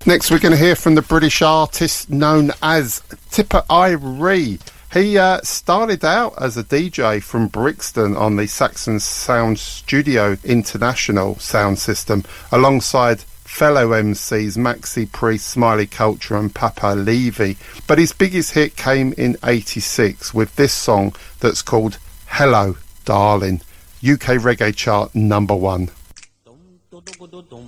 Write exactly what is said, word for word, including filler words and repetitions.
Next, we're going to hear from the British artist known as Tipper Irie. He uh, started out as a D J from Brixton on the Saxon Sound Studio International sound system, alongside fellow M Cs Maxi Priest, Smiley Culture and Papa Levy. But his biggest hit came in eighty-six with this song that's called Hello Darling, U K Reggae Chart number one. Dum, dum, dum, dum, dum.